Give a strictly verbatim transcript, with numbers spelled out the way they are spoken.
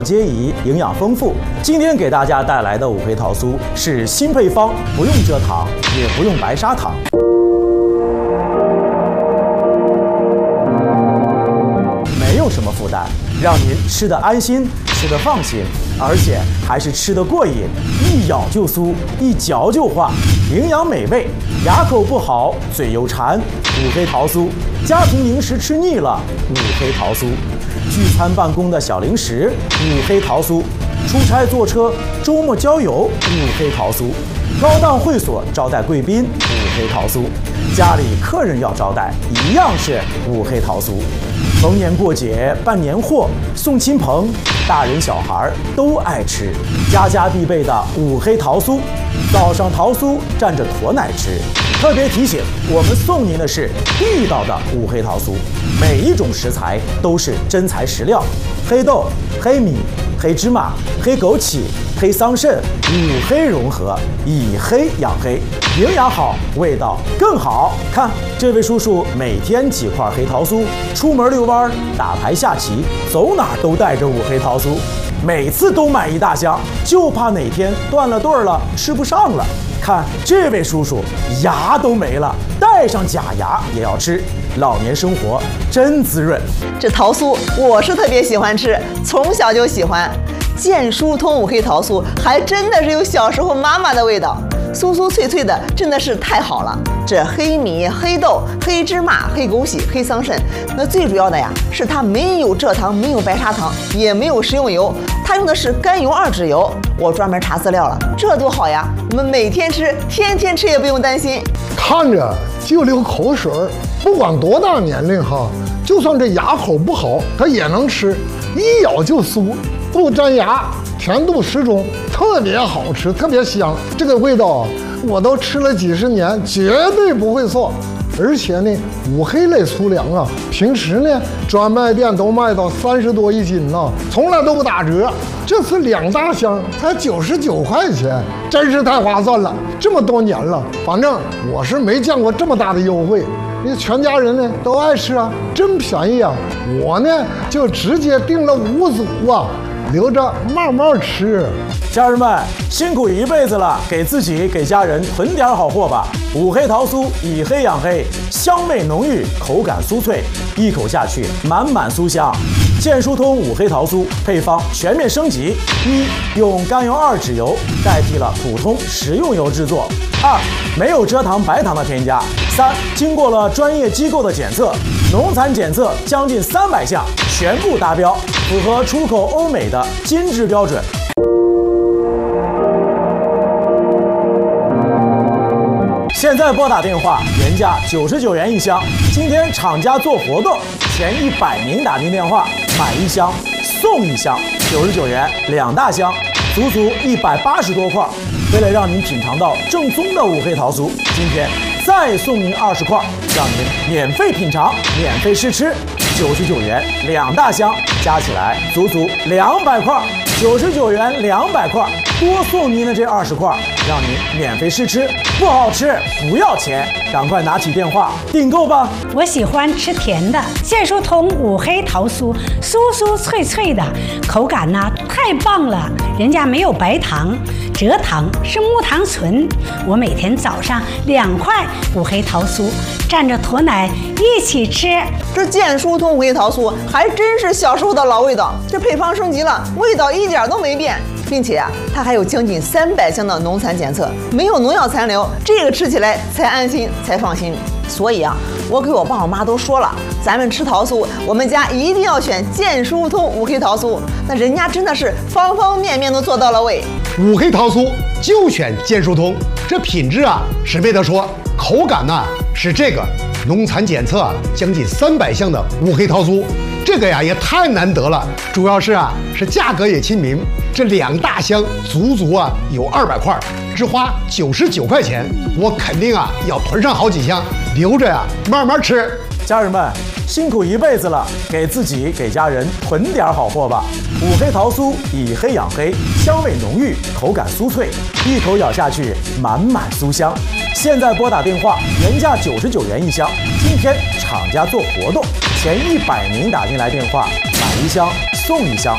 皆宜，营养丰富。今天给大家带来的五黑桃酥是新配方，不用蔗糖，也不用白砂糖，没有什么负担，让您吃得安心，吃得放心，而且还是吃得过瘾，一咬就酥，一嚼就化，营养美味，牙口不好，嘴又馋。五黑桃酥，家庭零食吃腻了，五黑桃酥。聚餐办公的小零食，五黑桃酥；出差坐车、周末郊游，五黑桃酥；高档会所招待贵宾，五黑桃酥；家里客人要招待，一样是五黑桃酥。逢年过节办年货，送亲朋，大人小孩都爱吃，家家必备的五黑桃酥。早上桃酥蘸着驼奶吃。特别提醒，我们送您的是地道的五黑桃酥，每一种食材都是真材实料，黑豆、黑米、黑芝麻、黑枸杞、黑桑葚，五黑融合，以黑养黑，营养好，味道更好。看这位叔叔每天几块黑桃酥，出门遛弯、打牌下棋，走哪都带着五黑桃酥，每次都买一大箱，就怕哪天断了顿了，吃不上了。看这位叔叔牙都没了，带上假牙也要吃，老年生活真滋润。 这桃酥我是特别喜欢吃，从小就喜欢。健疏通五黑桃酥还真的是有小时候妈妈的味道，酥酥脆脆的，真的是太好了。这黑米、黑豆、黑芝麻、黑枸杞、黑桑葚，那最主要的呀是它没有蔗糖，没有白砂糖，也没有食用油，它用的是甘油二酯油。我专门查资料了，这多好呀！我们每天吃，天天吃也不用担心。 看着就流口水，不管多大年龄哈，就算这牙口不好，它也能吃，一咬就酥，不粘牙，甜度适中，特别好吃，特别香。这个味道我都吃了几十年，绝对不会错。而且呢，五黑类粗粮啊，平时呢专卖店都卖到三十多一斤呢，从来都不打折。这次两大箱才九十九块钱，真是太划算了。这么多年了，反正我是没见过这么大的优惠。你全家人呢都爱吃啊，真便宜啊！我呢就直接订了五组啊，留着慢慢吃。 家人们辛苦一辈子了，给自己给家人囤点好货吧。五黑桃酥以黑养黑，香味浓郁，口感酥脆，一口下去满满酥香。健疏通五黑桃酥配方全面升级：一、用甘油二酯油代替了普通食用油制作；二、没有蔗糖白糖的添加；三、经过了专业机构的检测，农残检测将近三百项全部达标，符合出口欧美的金质标准。现在拨打电话，原价九十九元一箱，今天厂家做活动，前一百名打进电话买一箱送一箱，九十九元两大箱，足足一百八十多块。为了让您品尝到正宗的五黑桃酥，今天再送您二十块，让您免费品尝，免费试吃。九十九元两大箱，加起来足足两百块。九十九元两百块，多送您的这二十块，让您免费试吃，不好吃不要钱，赶快拿起电话订购吧。 我喜欢吃甜的，健疏通五黑桃酥，酥酥脆脆的，口感呢太棒了，人家没有白糖，蔗糖是木糖醇。我每天早上两块五黑桃酥，蘸着驼奶一起吃。 这健疏通五黑桃酥还真是小时候的老味道，这配方升级了，味道一点都没变，并且啊，它还有将近三百项的农残检测，没有农药残留，这个吃起来才安心才放心。所以啊，我给我爸我妈都说了，咱们吃桃酥，我们家一定要选健疏通五黑桃酥，那人家真的是方方面面都做到了位。 五黑桃酥就选健疏通，这品质啊是没得说，口感呢、啊、是这个。农残检测将近三百项的五黑桃酥，这个呀也太难得了。主要是啊是价格也亲民，这两大箱足足啊有二百块，只花九十九块钱，我肯定啊要囤上好几箱，留着呀慢慢吃。 家人们辛苦一辈子了，给自己给家人囤点好货吧。五黑桃酥以黑养黑，香味浓郁，口感酥脆，一口咬下去满满酥香。现在拨打电话，原价九十九元一箱，今天厂家做活动，前一百名打进来电话买一箱送一箱，